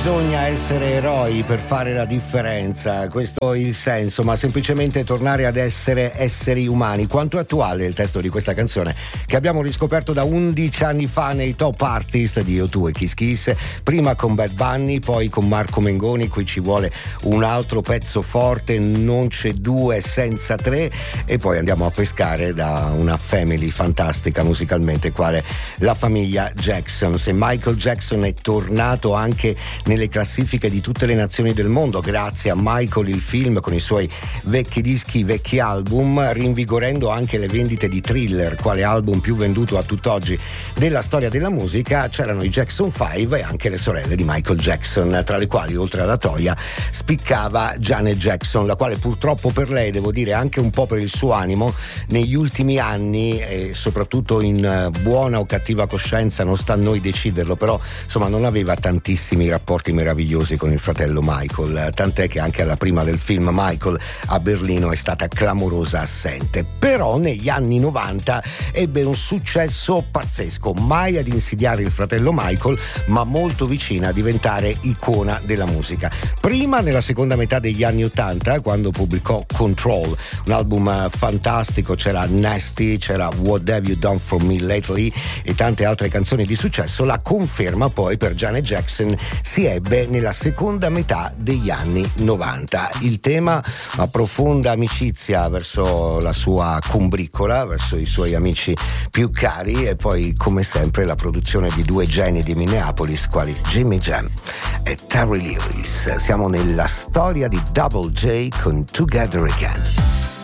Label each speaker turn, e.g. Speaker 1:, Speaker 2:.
Speaker 1: bisogna essere eroi per fare la differenza, questo è il senso, ma semplicemente tornare ad essere esseri umani. Quanto è attuale il testo di questa canzone che abbiamo riscoperto da 11 anni fa nei top artist di U2 e Kiss Kiss, prima con Bad Bunny, poi con Marco Mengoni. Qui ci vuole un altro pezzo forte, non c'è due senza tre, e poi andiamo a pescare da una family fantastica musicalmente quale la famiglia Jackson. Se Michael Jackson è tornato anche nelle classifiche di tutte le nazioni del mondo grazie a Michael il film con i suoi vecchi dischi, vecchi album, rinvigorendo anche le vendite di Thriller, quale album più venduto a tutt'oggi della storia della musica, c'erano i Jackson 5 e anche le sorelle di Michael Jackson, tra le quali oltre alla Toya spiccava Janet Jackson, la quale purtroppo per lei, devo dire anche un po' per il suo animo, negli ultimi anni, e soprattutto in buona o cattiva coscienza non sta a noi deciderlo, però insomma non aveva tantissimi rapporti meravigliosi con il fratello Michael, tant'è che anche alla prima del film Michael a Berlino è stata clamorosa assente. Però negli anni 90 ebbe un successo pazzesco, mai ad insidiare il fratello Michael, ma molto vicina a diventare icona della musica. Prima nella seconda metà degli anni 80, quando pubblicò Control, un album fantastico, c'era Nasty, c'era What Have You Done For Me Lately e tante altre canzoni di successo. La conferma poi per Janet Jackson si ebbe nella seconda metà degli anni 90. Il tema, una profonda amicizia verso la sua combriccola, verso i suoi amici più cari, e poi come sempre la produzione di due geni di Minneapolis quali Jimmy Jam e Terry Lewis. Siamo nella storia di Double J con Together Again.